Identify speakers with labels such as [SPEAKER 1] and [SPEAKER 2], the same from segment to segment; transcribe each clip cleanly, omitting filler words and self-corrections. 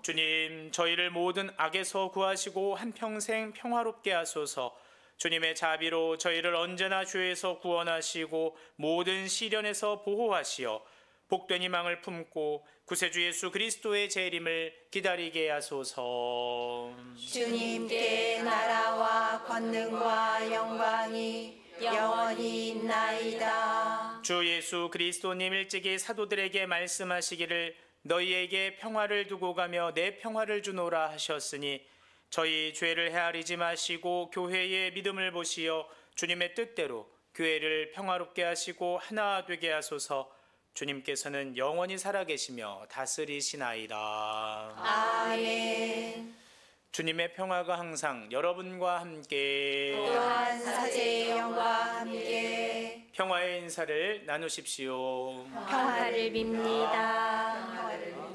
[SPEAKER 1] 주님, 저희를 모든 악에서 구하시고 한평생 평화롭게 하소서. 주님의 자비로 저희를 언제나 죄에서 구원하시고 모든 시련에서 보호하시어 복된 희망을 품고 구세주 예수 그리스도의 재림을 기다리게 하소서.
[SPEAKER 2] 주님께 나라와 권능과 영광이 영원히 있나이다.
[SPEAKER 1] 주 예수 그리스도님 일찍이 사도들에게 말씀하시기를 너희에게 평화를 두고 가며 내 평화를 주노라 하셨으니 저희 죄를 헤아리지 마시고 교회의 믿음을 보시어 주님의 뜻대로 교회를 평화롭게 하시고 하나 되게 하소서. 주님께서는 영원히 살아계시며 다스리시나이다.
[SPEAKER 2] 아멘.
[SPEAKER 1] 주님의 평화가 항상 여러분과 함께
[SPEAKER 2] 또한 사제의 영과 함께
[SPEAKER 1] 평화의 인사를 나누십시오.
[SPEAKER 2] 평화를 빕니다. 평화를 빕니다.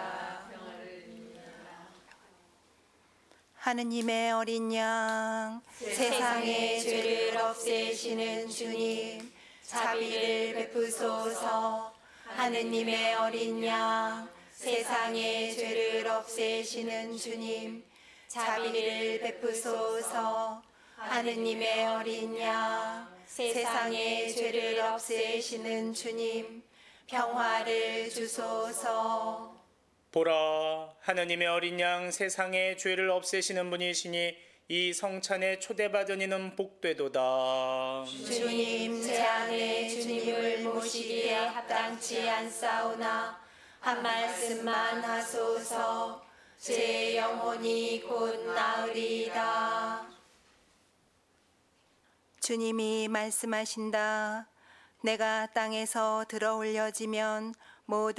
[SPEAKER 2] 하느님의 어린 양, 세상의 죄를 없애시는 주님, 자비를 베푸소서. 하느님의 어린 양, 세상의 죄를 없애시는 주님, 자비를 베푸소서. 하느님의 어린 양, 세상의 죄를 없애시는 주님, 평화를 주소서.
[SPEAKER 1] 보라, 하느님의 어린 양 세상의 죄를 없애시는 분이시니 이 성찬에 초대받은 이는 복되도다.
[SPEAKER 2] 주님, 제 안에 주님을 모시기에 합당치 않사오나 한 말씀만 하소서. 제 영혼이 곧 나으리이다. 주님이 말씀하신다. 내가 땅에서 들어 올려지면 모든